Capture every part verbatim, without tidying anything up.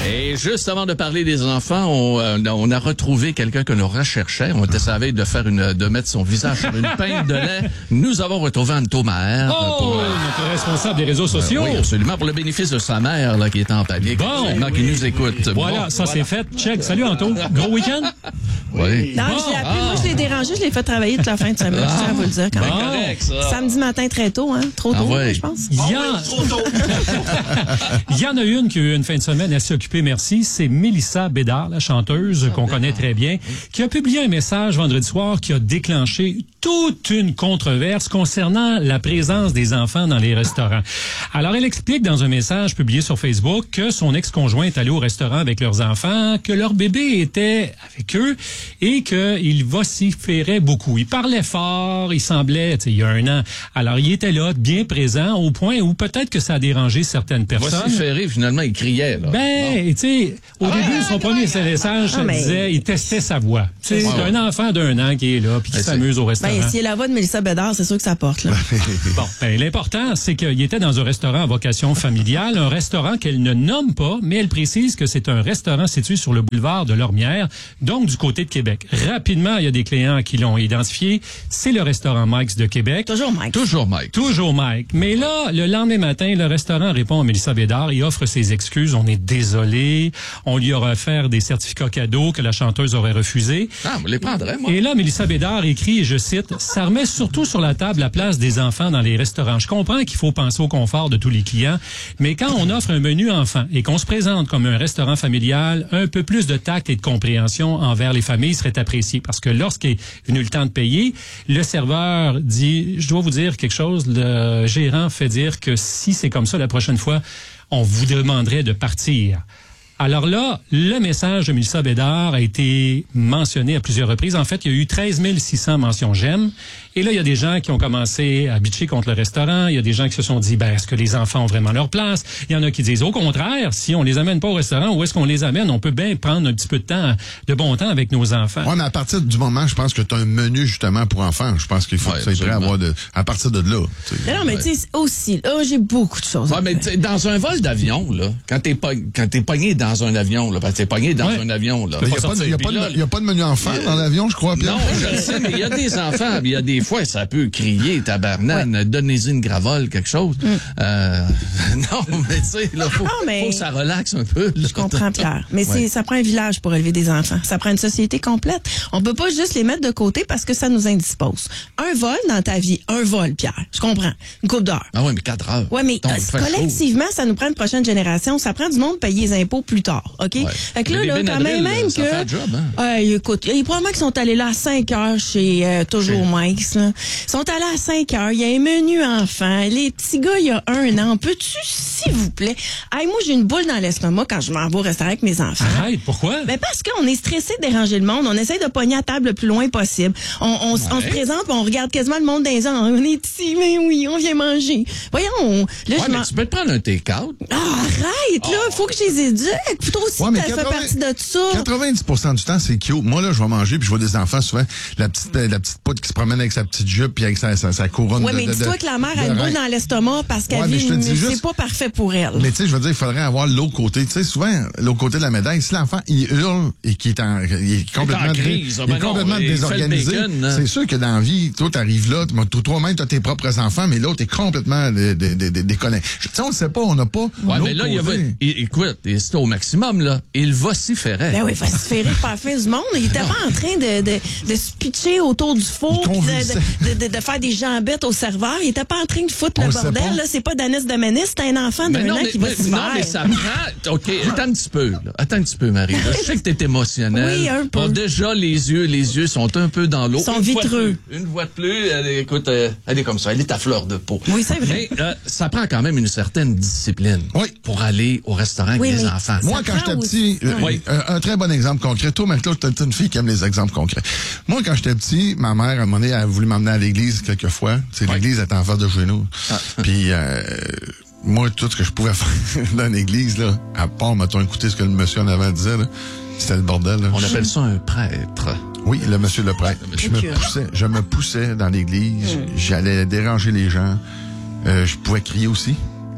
Et juste avant de parler des enfants, on, euh, on a retrouvé quelqu'un que nous recherchait. On était à veille de faire une, de mettre son visage sur une pinte de lait. Nous avons retrouvé Anne Maher. Oh, pour, euh, notre responsable des réseaux sociaux. Euh, oui, absolument, pour le bénéfice de sa mère, là, qui est en panique. Bon. Maintenant, qui nous écoute. Voilà, bon, ça voilà. c'est fait. Check. Salut, Anto. Gros week-end? Oui. Non, Bon. je l'ai appelé. Ah. Moi, je l'ai dérangé. Je l'ai fait travailler toute la fin de semaine. Je tiens à vous le dire quand Ben, même. correct, ça. Samedi matin, très tôt, hein? Trop tôt, Ah ouais. je pense. Il y, en... Il y en a une qui a eu une fin de semaine assez occupée, merci. C'est Mélissa Bédard, la chanteuse qu'on connaît très bien, qui a publié un message vendredi soir qui a déclenché toute une controverse concernant la présence des enfants dans les restaurants. Alors, elle explique dans un message publié sur Facebook que son ex-conjoint est allé au restaurant avec leurs enfants, que leur bébé était avec eux et qu'il vociférait beaucoup. Il parlait fort, il semblait, tu sais, il y a un an. Alors, il était là, bien présent, au point où peut-être que ça a dérangé certaines personnes. Vociférer, finalement, il criait, là. Ben, tu sais, au Ah, début, son premier message, ça Ah, mais- disait, il testait sa voix. Tu sais, Ouais, c'est ouais. un enfant d'un an qui est là, puis qui Ben, c'est- s'amuse au restaurant. Ben, si la voix de Mélissa Bédard, c'est sûr que ça porte, là. Bon, ben, l'important, c'est qu'il était dans un restaurant à vocation familiale, un restaurant qu'elle ne nomme pas, mais elle précise que c'est un restaurant situé sur le boulevard de Lormière, donc du côté de Québec. Rapidement, il y a des clients qui l'ont identifié. C'est le restaurant Mike's de Québec. Toujours Mike. Toujours Mike. Toujours Mike. Mais là, le lendemain matin, le restaurant répond à Mélissa Bédard et offre ses excuses. On est désolé. On lui aura offert des certificats cadeaux que la chanteuse aurait refusés. Ah, on les prendrait, moi. Et là, Mélissa Bédard écrit, et je cite, « Ça remet surtout sur la table la place des enfants dans les restaurants. Je comprends qu'il faut penser au confort de tous les clients, mais quand on offre un menu enfant et qu'on se présente comme un restaurant familial, un peu plus de tact et de compréhension envers les familles serait apprécié. Parce que lorsqu'est venu le temps de payer, le serveur dit, je dois vous dire quelque chose, le gérant fait dire que si c'est comme ça la prochaine fois, on vous demanderait de partir. » Alors là, le message de Mélissa Bédard a été mentionné à plusieurs reprises. En fait, il y a eu treize mille six cents mentions j'aime. Et là, il y a des gens qui ont commencé à bitcher contre le restaurant. Il y a des gens qui se sont dit, ben, est-ce que les enfants ont vraiment leur place? Il y en a qui disent, au contraire, si on les amène pas au restaurant, où est-ce qu'on les amène? On peut bien prendre un petit peu de temps, de bon temps avec nos enfants. Ouais, mais à partir du moment, je pense que tu as un menu justement pour enfants. Je pense qu'il faut Ouais, que ça ait prêt à absolument. avoir de, à partir de là. tu sais. Non, non, mais tu sais, aussi, là, j'ai beaucoup de choses. à Ouais, mais faire. t'sais, dans un vol d'avion, là, quand t'es pog- quand t'es pogné dans un avion, là, parce que t'es pogné dans Ouais. un avion, là. Il n'y faut a, pas de- sortir. il y a Puis pas de- là, il y a pas de menu enfant dans l'avion, je crois, Pierre. non, je le sais, mais il y a des enfants, il y a des fois, ça peut crier, tabarnane, donnez-y une gravole, quelque chose. Euh, non, mais tu sais, là, faut, Non, mais- faut que ça relaxe un peu. là. Je comprends, Pierre. Mais c'est, Ouais. ça prend un village pour élever des enfants. Ça prend une société complète. On peut pas juste les mettre de côté parce que ça nous indispose. Un vol dans ta vie, un vol, Pierre. Je comprends. Une coupe d'heure. Ah ouais, mais quatre heures. Ouais, mais Donc, euh, il fait chaud. collectivement, ça nous prend une prochaine génération. Ça prend du monde payer les impôts plus tard, OK? Ouais. Fait que là, Mais là les quand même, Benadryl, même ça que... fait un job, hein? Ouais, écoute, il y a probablement qu'ils sont allés là à cinq heures chez euh, Toujours Mike's, là. Ils sont allés à cinq heures. Il y a un menu enfant. Les petits gars, il y a un an. Peux-tu, s'il vous plaît? Hey, moi, j'ai une boule dans l'estomac quand je m'en vais au restaurant avec mes enfants. Arrête, pourquoi? Ben parce qu'on est stressé de déranger le monde. On essaie de pogner à table le plus loin possible. On, on, s- on se présente, puis on regarde quasiment le monde dans les ans. On est ici, mais oui, on vient manger. Voyons, on- là, Ouais, je mais m'en... tu peux te prendre un take-out. Ah, arrête, là, faut que je les éduque. Toi aussi, Ouais, mais t'as fait quatre-vingts partie de ça. quatre-vingt-dix pour cent du temps, c'est cute. Moi, là, je vais manger, puis je vois des enfants souvent, la petite, euh, la petite poudre qui se promène avec sa petite jupe, puis avec sa, sa, sa couronne Ouais, de, mais de, de- dis-toi que la mère a de une boule rein. dans l'estomac parce qu'elle Ouais, mais vit, je te une- dis c'est juste- pas parfait pour elle. Mais tu sais, je veux dire, il faudrait avoir l'autre côté. Tu sais, souvent, l'autre côté de la médaille, si l'enfant, il hurle et qu'il est, en, il est complètement, en dé- crise, ah il est ben non, complètement il fait le désorganisé, bacon, hein. c'est sûr que dans la vie, toi, t'arrives là, tu- toi-même, t'as tes propres enfants, mais l'autre est complètement dé- dé- dé- dé- déconné. Tu sais, on ne sait pas, on n'a pas Ouais, l'autre mais là, il y côté. avait, il- écoute, et c'était au maximum, là. Il vociférait. Ben oui, il va se faire par la fin du monde. Il était pas en train de, de, de se pitcher autour du four, Il puis convulsait. de, de, de, de faire des jambettes au serveur. Il était pas en train de foutre On le le sait bordel. pas. Là, c'est pas Danis de Ménis, c'est un enfant Mais d'un non, an mais, qui va mais- se non, faire. mais ça prend. OK, attends un petit peu, là. Attends un petit peu, Marie. là. Je sais que t'es émotionnelle. Oui, un peu. Bon, déjà, les yeux, les yeux sont un peu dans l'eau. Ils sont Une fois de vitreux. plus, Une fois de plus, elle, est- écoute, euh, elle est comme ça. Elle est à fleur de peau. Oui, c'est vrai. Mais euh, ça prend quand même une certaine discipline Oui. pour aller au restaurant avec Oui, les mais- enfants. Moi, Ça quand prend j'étais aussi- petit, euh, Oui. un, un très bon exemple concret. Toi, Marie-Claude, t'es une fille qui aime les exemples concrets. Moi, quand j'étais petit, ma mère, à un moment donné, elle a voulu m'emmener à l'église quelques fois. Tu sais, l'église était en face de chez nous. Puis, euh, moi, tout ce que je pouvais faire dans l'église, là, à part, mettons, écouter ce que le monsieur en avant disait, là, c'était le bordel. Là. On appelle ça un prêtre. Oui, le monsieur le prêtre. Je me curé. poussais, je me poussais dans l'église. J'allais déranger les gens. Euh, je pouvais crier aussi.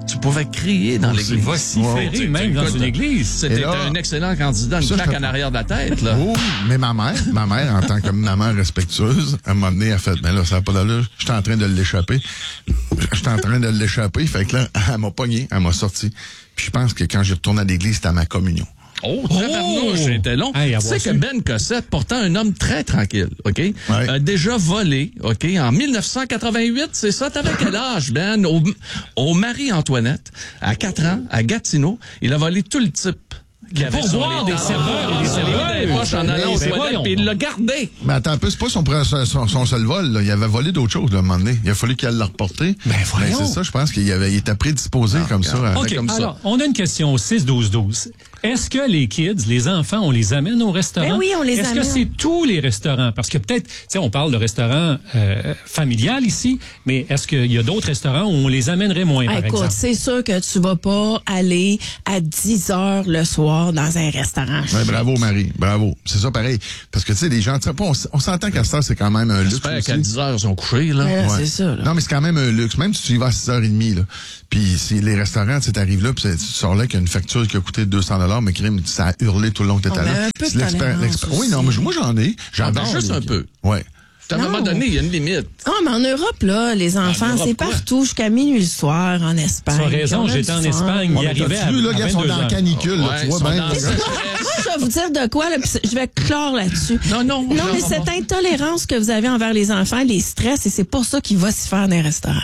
Tu pouvais crier dans l'église. Vociférer Ouais, même dans écoute, une église. C'était là, un excellent candidat, une ça, claque je en arrière de la tête, là. Oh, mais ma mère, ma mère, en tant que maman respectueuse, à un moment donné, elle a fait, ben là, ça n'a pas d'allure, j'étais en train de l'échapper. J'étais en train de l'échapper, fait que là, elle m'a pogné, elle m'a sorti. Puis je pense que quand j'ai retourné à l'église, c'était à ma communion. Oh, tabarnouche, c'était long. Hey, tu sais que Ben Cossette, pourtant un homme très tranquille, OK? Ouais. A déjà volé, OK? En dix-neuf cent quatre-vingt-huit, c'est ça? T'avais quel âge, Ben? Au, au Marie-Antoinette, à quatre ans, à Gatineau, il a volé tout le type. Qui avait Pour sur boire les des tables. serveurs et des Ah, serveurs. des poches en allant aux Mais toilettes, voyons puis il donc. l'a gardé. Mais attends un peu, c'est pas son, son, son seul vol, là. Il avait volé d'autres choses, là, à un moment donné. Il a fallu qu'elle le reporté. Ben, voyons. c'est ça, je pense qu'il avait, il était prédisposé comme ça. à- OK, comme ça. alors, on a une question au six douze douze. Est-ce que les kids, les enfants, on les amène au restaurant? Ben oui, on les Est-ce amène. que c'est tous les restaurants? Parce que peut-être, tu sais, on parle de restaurant euh, familial ici, mais est-ce qu'il y a d'autres restaurants où on les amènerait moins, Ah, par écoute, exemple? c'est sûr que tu vas pas aller à dix heures le soir dans un restaurant. Ouais, bravo, Marie. Bravo. C'est ça, pareil. Parce que, tu sais, les gens, tu sais, on, s- on s'entend qu'à ça, c'est quand même un luxe. J'espère aussi. qu'à dix heures, ils sont couchés, là. Mais là, Ouais. c'est ça, là. Non, mais c'est quand même un luxe. Même si tu y vas à six heures trente, là. Puis si les restaurants, tu sais, t'arrives là, puis tu sors là qu'il y a une facture qui a coûté deux cents dollars, mais crime, ça a hurlé tout le long que t'étais Oh, là. mais un peu de C'est l'expé- tolérance l'expé- Oui, aussi. non, mais moi, j'en ai. J'en ben, ai juste un peu. Ouais. À un moment Non. donné, il y a une limite. Ah, mais en Europe, là, les enfants, Europe, c'est quoi? partout jusqu'à minuit le soir, en Espagne. Tu as raison, On a j'étais du en fun. Espagne, Ouais, il mais arrivait à, t'as-tu vu, là, à gars, ils sont vingt-deux dans la heures. canicule, là, Ouais, tu vois ils sont bien. dans là. le Moi, je vais vous dire de quoi, là, puis je vais clore là-dessus. Non, non, Non, non, mais non. cette intolérance que vous avez envers les enfants, les stress, et c'est pour ça qu'il va s'y faire dans les restaurants.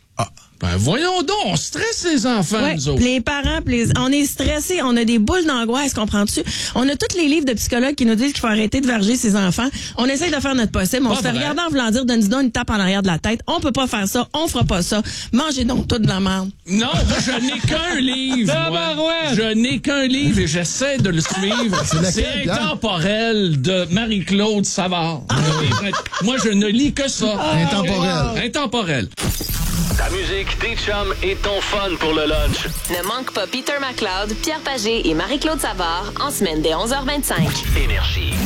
Ben, voyons donc, on stresse les enfants, Ouais, nous autres. puis les parents, puis les- on est stressés, on a des boules d'angoisse, comprends-tu? On a tous les livres de psychologues qui nous disent qu'il faut arrêter de verger ses enfants. On essaye de faire notre possible, mais on Pas se fait vrai. regarder en voulant dire, donne-nous donc une tape en arrière de la tête. On peut pas faire ça, on fera pas ça. Mangez donc tout de la merde. Non, moi, je n'ai qu'un livre. moi. Tabarouette! Je n'ai qu'un livre et j'essaie de le suivre. C'est laquelle, C'est Pierre? Intemporel de Marie-Claude Savard. Moi, je ne lis que ça. Intemporel. Intemporel. Ta musique, tes chums et ton fun pour le lunch. Ne manque pas Peter McLeod, Pierre Pagé et Marie-Claude Savard en semaine dès onze heures vingt-cinq. Énergie.